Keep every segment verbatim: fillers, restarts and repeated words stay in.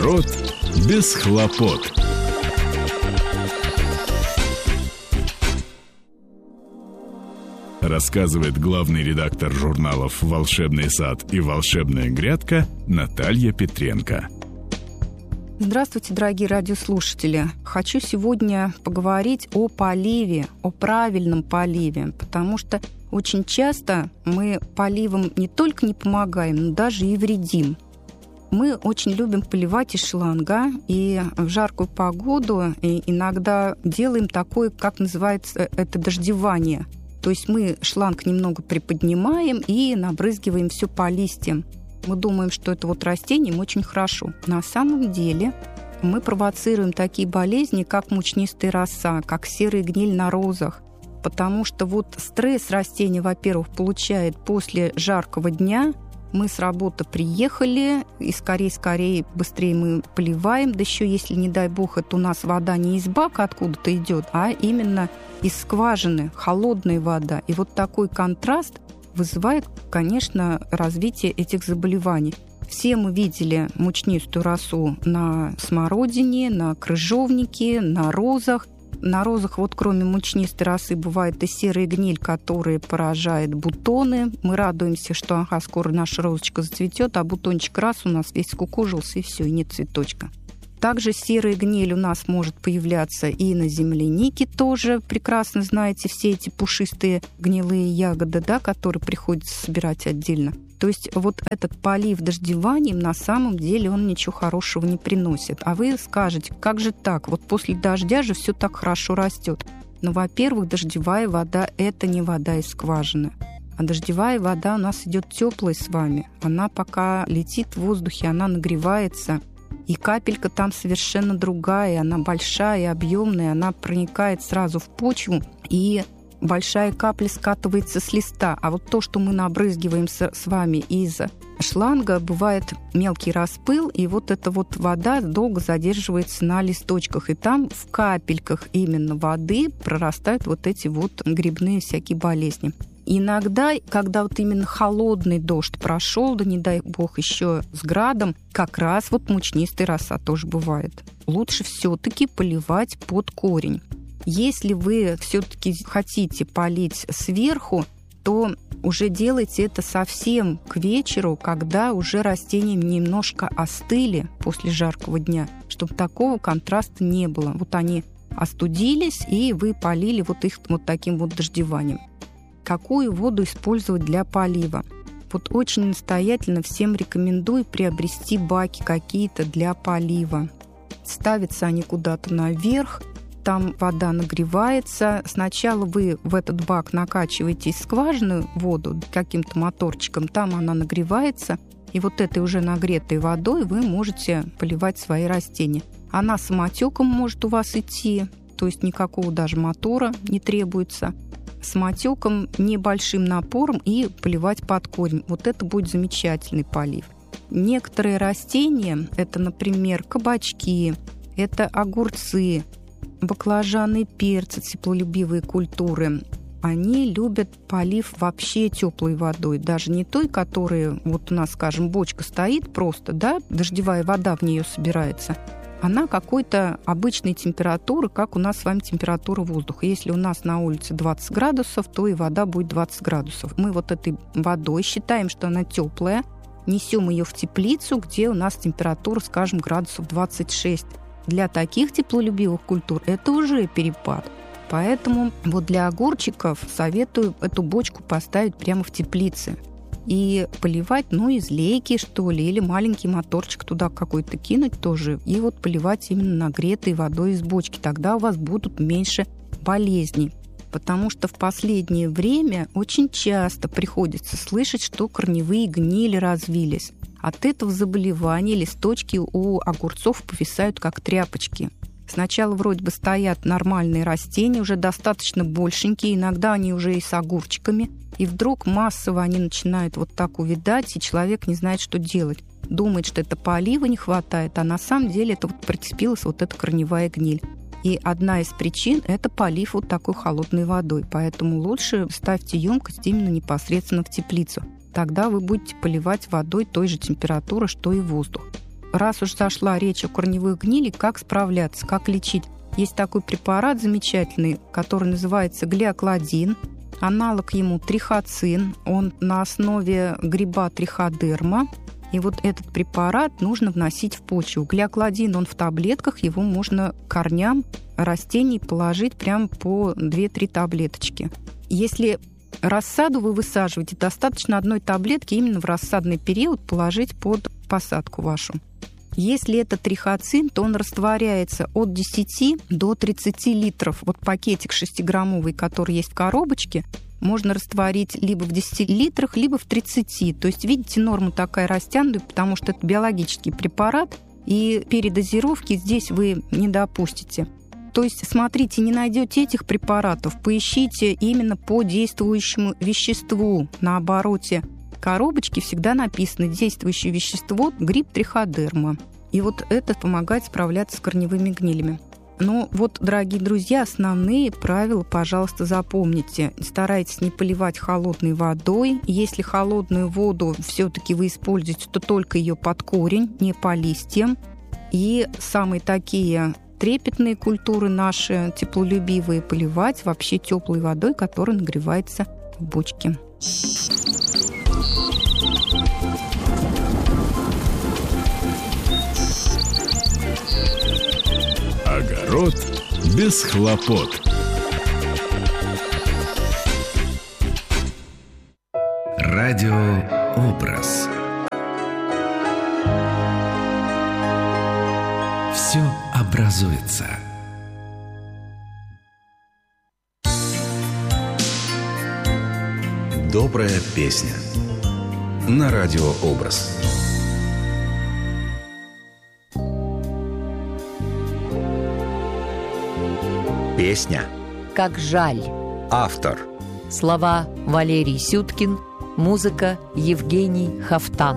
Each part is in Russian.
Огород без хлопот. Рассказывает главный редактор журналов «Волшебный сад» и «Волшебная грядка» Наталья Петренко. Здравствуйте, дорогие радиослушатели! Хочу сегодня поговорить о поливе, о правильном поливе, потому что очень часто мы поливом не только не помогаем, но даже и вредим. Мы очень любим поливать из шланга, и в жаркую погоду иногда делаем такое, как называется это, дождевание. То есть мы шланг немного приподнимаем и набрызгиваем все по листьям. Мы думаем, что это вот растениям очень хорошо. На самом деле мы провоцируем такие болезни, как мучнистая роса, как серая гниль на розах. Потому что вот стресс растения, во-первых, получает после жаркого дня. Мы с работы приехали, и скорее-скорее, быстрее мы поливаем. Да еще, если, не дай бог, это у нас вода не из бака откуда-то идет, а именно из скважины, холодная вода. И вот такой контраст вызывает, конечно, развитие этих заболеваний. Все мы видели мучнистую росу на смородине, на крыжовнике, на розах. На розах, вот кроме мучнистой росы, бывает и серая гниль, которая поражает бутоны. Мы радуемся, что ага, скоро наша розочка зацветет, а бутончик раз у нас весь скукожился, и все, и нет цветочка. Также серая гниль у нас может появляться и на землянике тоже. Прекрасно знаете все эти пушистые гнилые ягоды, да, которые приходится собирать отдельно. То есть вот этот полив дождеванием на самом деле он ничего хорошего не приносит. А вы скажете, как же так? Вот после дождя же все так хорошо растет. Но, во-первых, дождевая вода – это не вода из скважины. А дождевая вода у нас идет теплой с вами. Она пока летит в воздухе, она нагревается. И капелька там совершенно другая. Она большая, объемная, она проникает сразу в почву и большая капля скатывается с листа. А вот то, что мы набрызгиваем с, с вами из шланга, бывает мелкий распыл, и вот эта вот вода долго задерживается на листочках. И там в капельках именно воды прорастают вот эти вот грибные всякие болезни. Иногда, когда вот именно холодный дождь прошел, да не дай бог еще с градом, как раз вот мучнистая роса тоже бывает. Лучше все-таки поливать под корень. Если вы все-таки хотите полить сверху, то уже делайте это совсем к вечеру, когда уже растения немножко остыли после жаркого дня, чтобы такого контраста не было. Вот они остудились, и вы полили вот их вот таким вот дождеванием. Какую воду использовать для полива? Вот очень настоятельно всем рекомендую приобрести баки какие-то для полива. Ставятся они куда-то наверх, там вода нагревается. Сначала вы в этот бак накачиваете из скважины воду каким-то моторчиком, там она нагревается, и вот этой уже нагретой водой вы можете поливать свои растения. Она самотеком может у вас идти, то есть никакого даже мотора не требуется. Самотеком, небольшим напором и поливать под корень. Вот это будет замечательный полив. Некоторые растения, это, например, кабачки, это огурцы, баклажаны, перцы, теплолюбивые культуры, они любят полив вообще теплой водой, даже не той, которая, вот у нас, скажем, бочка стоит просто, да, дождевая вода в нее собирается, она какой-то обычной температуры, как у нас с вами температура воздуха. Если у нас на улице двадцать градусов, то и вода будет двадцать градусов. Мы вот этой водой считаем, что она теплая, несем ее в теплицу, где у нас температура, скажем, градусов двадцать шесть. Для таких теплолюбивых культур это уже перепад. Поэтому вот для огурчиков советую эту бочку поставить прямо в теплице и поливать, ну, из лейки, что ли, или маленький моторчик туда какой-то кинуть тоже, и вот поливать именно нагретой водой из бочки. Тогда у вас будут меньше болезней. Потому что в последнее время очень часто приходится слышать, что корневые гнили развились. От этого заболевания листочки у огурцов повисают как тряпочки. Сначала вроде бы стоят нормальные растения, уже достаточно большенькие, иногда они уже и с огурчиками, и вдруг массово они начинают вот так увядать, и человек не знает, что делать. Думает, что это полива не хватает, а на самом деле это вот прицепилась вот эта корневая гниль. И одна из причин – это полив вот такой холодной водой. Поэтому лучше ставьте емкость именно непосредственно в теплицу. Тогда вы будете поливать водой той же температуры, что и воздух. раз уж зашла речь о корневых гнилях, как справляться, как лечить? Есть такой препарат замечательный, который называется глиокладин. Аналог ему трихоцин. Он на основе гриба триходерма. И вот этот препарат нужно вносить в почву. Глиокладин, он в таблетках, его можно к корням растений положить прям по две-три таблеточки. Если рассаду вы высаживаете, достаточно одной таблетки именно в рассадный период положить под посадку вашу. Если это трихоцин, то он растворяется от десяти до тридцати литров. Вот пакетик шестиграммовый, который есть в коробочке, можно растворить либо в десяти литрах, либо в тридцати. То есть, видите, норма такая растянутая, потому что это биологический препарат, и передозировки здесь вы не допустите. То есть, смотрите, не найдете этих препаратов, поищите именно по действующему веществу. На обороте коробочки всегда написано действующее вещество гриб триходерма. И вот это помогает справляться с корневыми гнилями. Но вот, дорогие друзья, основные правила, пожалуйста, запомните. Старайтесь не поливать холодной водой. Если холодную воду все-таки вы используете, то только ее под корень, не по листьям. И самые такие трепетные культуры наши, теплолюбивые, поливать вообще теплой водой, которая нагревается в бочке. Огород без хлопот. Радиообраз. Все образуется. Добрая песня. На радиообраз. Песня «Как жаль». Автор Слова Валерий Сюткин. Музыка Евгений Хафтан.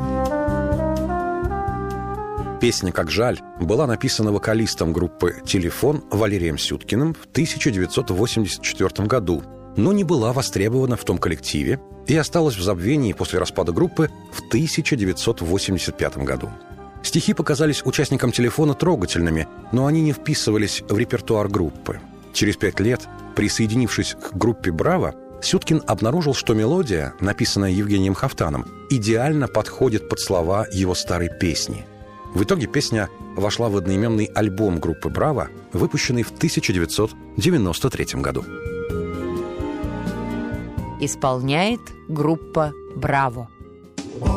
Песня «Как жаль» была написана вокалистом группы «Телефон» Валерием Сюткиным в тысяча девятьсот восемьдесят четвёртом году, но не была востребована в том коллективе и осталась в забвении после распада группы в тысяча девятьсот восемьдесят пятом году. Стихи показались участникам «Телефона» трогательными, но они не вписывались в репертуар группы. Через пять лет, присоединившись к группе «Браво», Сюткин обнаружил, что мелодия, написанная Евгением Хафтаном, идеально подходит под слова его старой песни. В итоге песня вошла в одноименный альбом группы «Браво», выпущенный в тысяча девятьсот девяносто третьем году. Исполняет группа «Браво».